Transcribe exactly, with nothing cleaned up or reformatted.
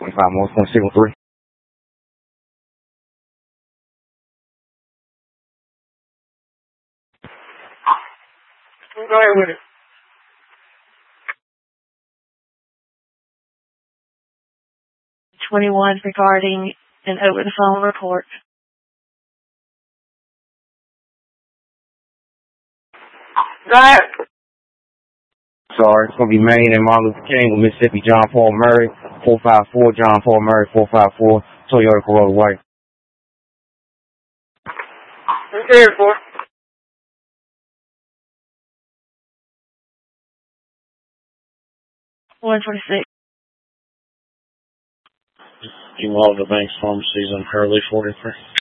twenty-five more, point zero three. Go ahead with it. twenty-one regarding an over-the-phone report. Go ahead. Sorry, it's going to be Maine and Martin Luther King with Mississippi John Paul Murray, four five four, John Paul Murray, four five four, Toyota Corolla White. What's here for? one twenty-six. Involved the bank's pharmacies on Hurley forty-three.